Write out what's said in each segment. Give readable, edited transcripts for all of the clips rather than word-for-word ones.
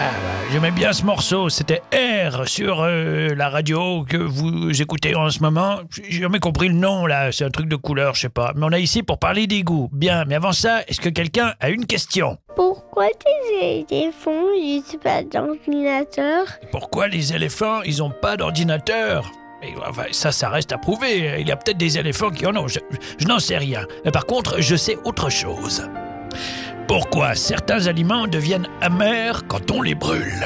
J'aimais bien ce morceau, c'était R sur la radio que vous écoutez en ce moment. J'ai jamais compris le nom là, c'est un truc de couleur, je sais pas. Mais on est ici pour parler d'égout. Bien, mais avant ça, est-ce que quelqu'un a une question? Pourquoi les éléphants n'utilisent pas d'ordinateur? Pourquoi les éléphants, ils ont pas d'ordinateur? Et, enfin, ça reste à prouver. Il y a peut-être des éléphants qui en ont, je n'en sais rien. Mais par contre, je sais autre chose. Pourquoi certains aliments deviennent amers quand on les brûle?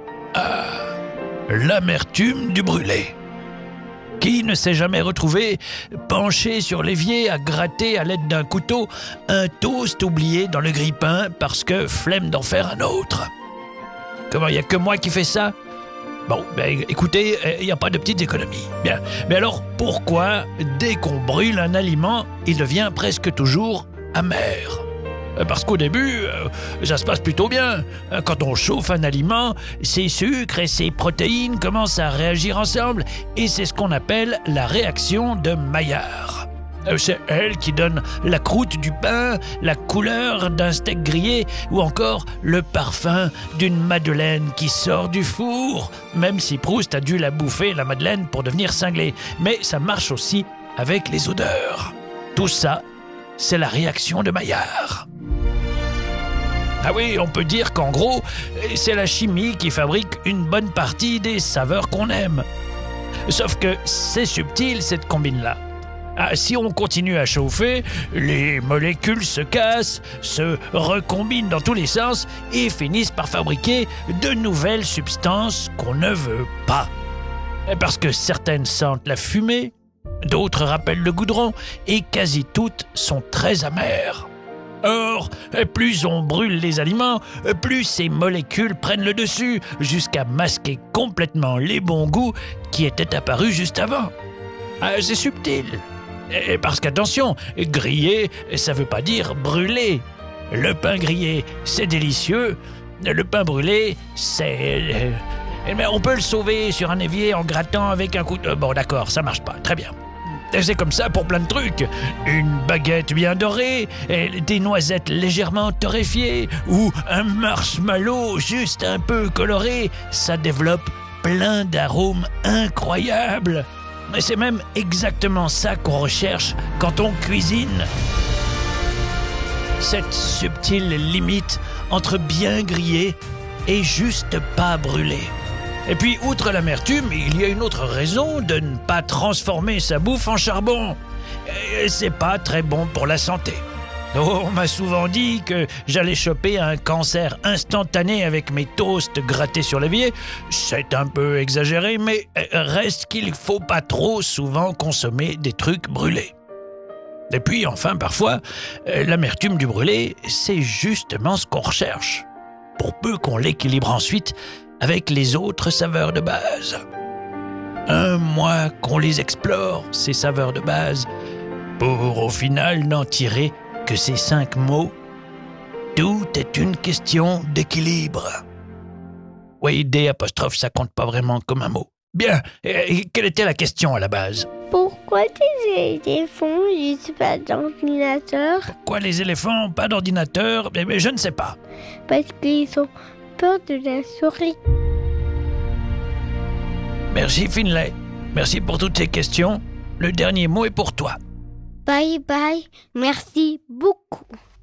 L'amertume du brûlé. Qui ne s'est jamais retrouvé penché sur l'évier à gratter à l'aide d'un couteau un toast oublié dans le grille-pain parce que flemme d'en faire un autre? Comment, il n'y a que moi qui fais ça? Bon, écoutez, il n'y a pas de petites économies. Bien, mais alors pourquoi, dès qu'on brûle un aliment, il devient presque toujours amer? Parce qu'au début, ça se passe plutôt bien. Quand on chauffe un aliment, ses sucres et ses protéines commencent à réagir ensemble et c'est ce qu'on appelle la réaction de Maillard. C'est elle qui donne la croûte du pain, la couleur d'un steak grillé ou encore le parfum d'une madeleine qui sort du four, même si Proust a dû la bouffer, la madeleine, pour devenir cinglé. Mais ça marche aussi avec les odeurs. Tout ça, c'est la réaction de Maillard. Ah oui, on peut dire qu'en gros, c'est la chimie qui fabrique une bonne partie des saveurs qu'on aime. Sauf que c'est subtil, cette combine-là. Si on continue à chauffer, les molécules se cassent, se recombinent dans tous les sens et finissent par fabriquer de nouvelles substances qu'on ne veut pas. Parce que certaines sentent la fumée, d'autres rappellent le goudron et quasi toutes sont très amères. Or, plus on brûle les aliments, plus ces molécules prennent le dessus, jusqu'à masquer complètement les bons goûts qui étaient apparus juste avant. C'est subtil. Parce qu'attention, griller, ça veut pas dire brûler. Le pain grillé, c'est délicieux. Le pain brûlé, c'est... Mais on peut le sauver sur un évier en grattant avec un coup de... Bon, d'accord, ça marche pas. Très bien. C'est comme ça pour plein de trucs. Une baguette bien dorée, des noisettes légèrement torréfiées ou un marshmallow juste un peu coloré, ça développe plein d'arômes incroyables. Mais c'est même exactement ça qu'on recherche quand on cuisine. Cette subtile limite entre bien grillé et juste pas brûlé. Et puis, outre l'amertume, il y a une autre raison de ne pas transformer sa bouffe en charbon. C'est pas très bon pour la santé. On m'a souvent dit que j'allais choper un cancer instantané avec mes toasts grattés sur l'évier. C'est un peu exagéré, mais reste qu'il faut pas trop souvent consommer des trucs brûlés. Et puis, enfin, parfois, l'amertume du brûlé, c'est justement ce qu'on recherche. Pour peu qu'on l'équilibre ensuite avec les autres saveurs de base. Un mois qu'on les explore, ces saveurs de base, pour au final n'en tirer que ces 5 mots. Tout est une question d'équilibre. Oui, D', ça compte pas vraiment comme un mot. Bien, et quelle était la question à la base? Pourquoi les éléphants n'utilisent pas d'ordinateur? Pourquoi les éléphants n'ont pas d'ordinateur? Mais je ne sais pas. Parce qu'ils ont peur de la souris. Merci Finlay. Merci pour toutes ces questions. Le dernier mot est pour toi. Bye bye. Merci beaucoup.